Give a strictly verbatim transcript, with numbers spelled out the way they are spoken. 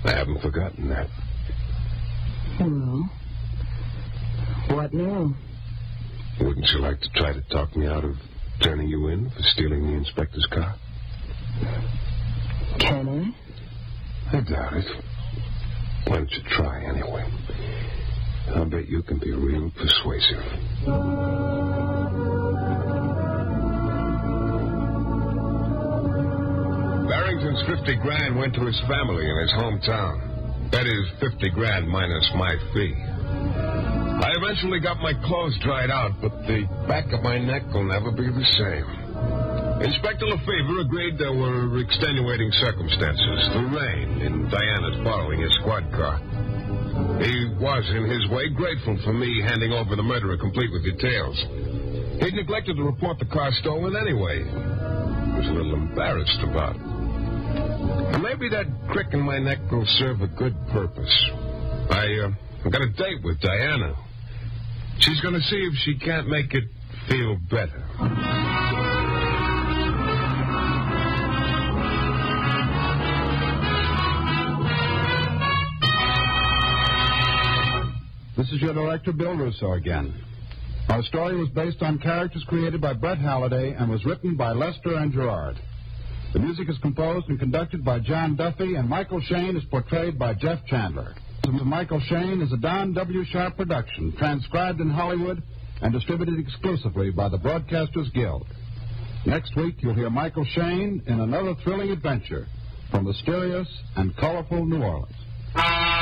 I haven't forgotten that. Well, what now? Wouldn't you like to try to talk me out of turning you in for stealing the inspector's car? Can I? I doubt it. Why don't you try anyway? I'll bet you can be real persuasive. Barrington's fifty grand went to his family in his hometown. That is fifty grand minus my fee. I eventually got my clothes dried out, but the back of my neck will never be the same. Inspector Lefevre agreed there were extenuating circumstances. The rain in Diana's borrowing his squad car. He was, in his way, grateful for me handing over the murderer complete with details. He'd neglected to report the car stolen anyway. He was a little embarrassed about it. And maybe that crick in my neck will serve a good purpose. I, uh, I've got a date with Diana. She's going to see if she can't make it feel better. This is your director, Bill Russo, again. Our story was based on characters created by Brett Halliday and was written by Lester and Gerard. The music is composed and conducted by John Duffy, and Michael Shane is portrayed by Jeff Chandler. Michael Shane is a Don W. Sharp production, transcribed in Hollywood and distributed exclusively by the Broadcasters Guild. Next week, you'll hear Michael Shane in another thrilling adventure from mysterious and colorful New Orleans.